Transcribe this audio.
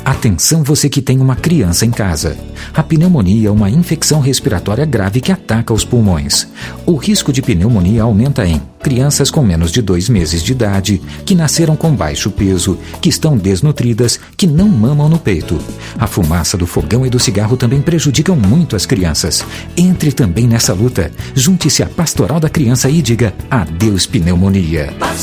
Atenção você que tem uma criança em casa. A pneumonia é uma infecção respiratória grave que ataca os pulmões. O risco de pneumonia aumenta em crianças com menos de 2 meses de idade, que nasceram com baixo peso, que estão desnutridas, que não mamam no peito. A fumaça do fogão e do cigarro também prejudicam muito as crianças. Entre também nessa luta. Junte-se à Pastoral da Criança e diga adeus pneumonia.